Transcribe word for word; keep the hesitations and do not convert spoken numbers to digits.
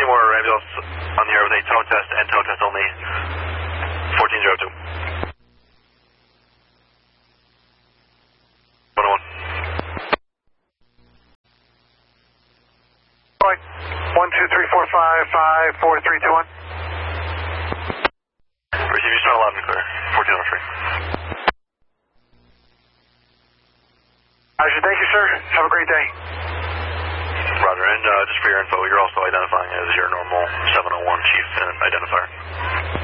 more ambulance on the air with a tone test and tone test only. fourteen oh two. one oh one. Right. one two three four five five four three two one. Receive you sound loud and clear. fourteen oh three. Roger, thank you, sir. Have a great day. Roger, and uh, just for your info, you're also identifying as your normal seven oh one chief and identifier.